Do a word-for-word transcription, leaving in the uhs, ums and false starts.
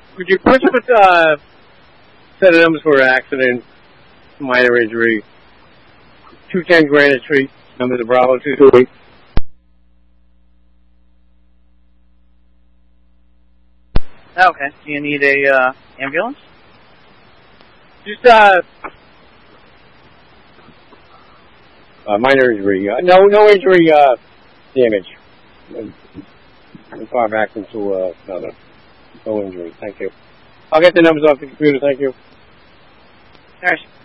Could you put up uh, set of numbers for accident, minor injury, two ten Granite Street, number to Bravo two two eight. Okay. Do you need a uh, ambulance? Just uh, uh, minor injury. Uh, no, no injury. Uh, damage. I'm far back into uh, no, no, no injury. Thank you. I'll get the numbers off the computer. Thank you. All right.